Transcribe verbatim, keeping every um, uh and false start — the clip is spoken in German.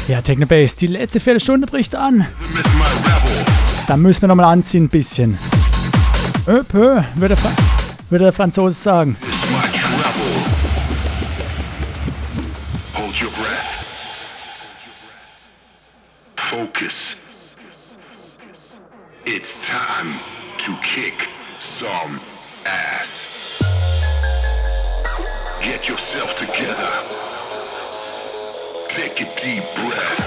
Ja, Techno Bass, die letzte Viertelstunde bricht an. Da müssen wir nochmal anziehen ein bisschen. Öpö, würde der, würde der Franzose sagen. Hold your breath. Focus. It's time to kick some ass. Get yourself together. Take a deep breath.